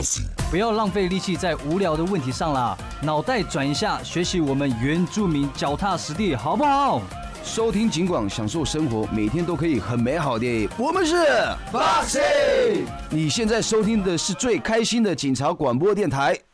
不要浪费力气在无聊的问题上啦，脑袋转一下，学习我们原住民脚踏实地，好不好？ 收听警广，享受生活，每天都可以很美好的。我们是 Boxing。 你现在收听的是最开心的警察广播电台。